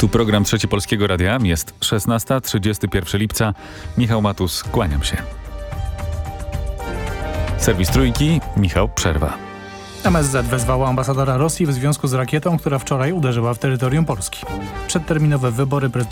Tu program Trzeci Polskiego Radia. Jest 16, 31 lipca. Michał Matus, kłaniam się. Serwis Trójki, Michał Przerwa. MSZ wezwała ambasadora Rosji w związku z rakietą, która wczoraj uderzyła w terytorium Polski. Przedterminowe wybory